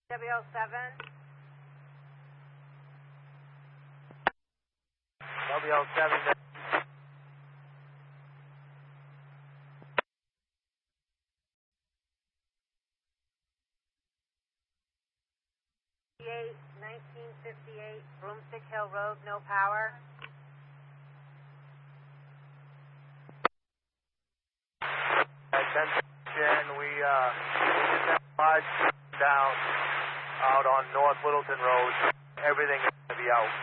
WL7. WL7. 1958, Broomstick Hill Road, no power. Attention, we just have large down out on North Littleton Road. Everything is going to be out.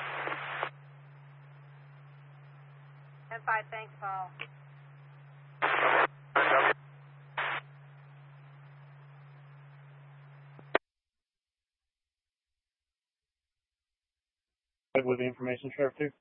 10-5, thanks, Paul. With the information, Sheriff, too?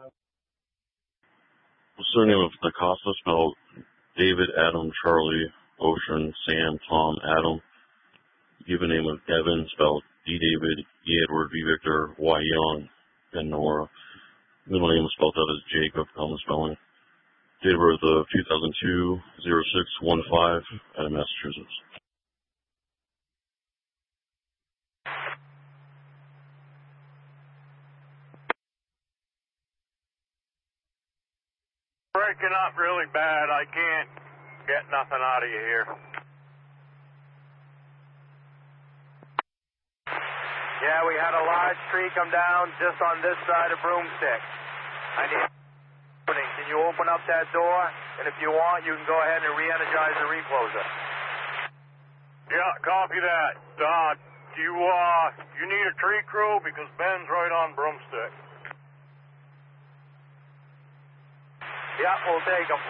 What's the name of Acosta? Spelled David, Adam, Charlie, Ocean, Sam, Tom, Adam. Given name of Devin, spelled D. David, E. Edward, V. Victor, Y. Young, and Nora. Middle name is spelled out as Jacob, common spelling. Date of birth of 2002-06-15 out of Massachusetts. Breaking up really bad. I can't get nothing out of you here. Yeah, we had a large tree come down just on this side of Broomstick. I need opening. Can you open up that door? And if you want, you can go ahead and re-energize the recloser. Yeah, copy that. You need a tree crew because Ben's right on Broomstick. Yeah, we'll take them.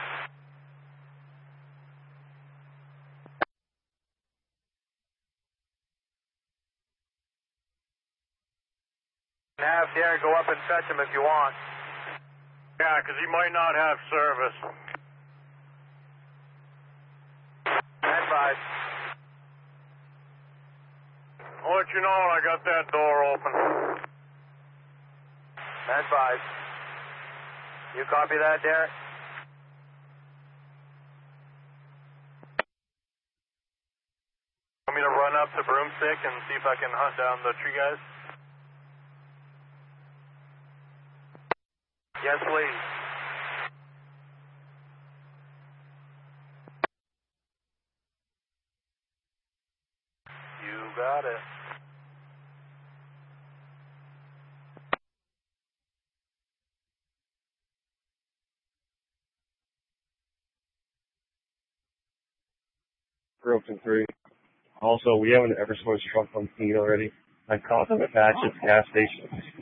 Have Derek go up and fetch him if you want. Yeah, because he might not have service. 10-5. I'll let you know when I got that door open. 10-5. You copy that, Derek? Want me to run up to Broomstick and see if I can hunt down the tree guys? Yes, please. You got it. Broken 3. Also, we have an Eversource truck on scene already. I caught them at Hatchett's gas station.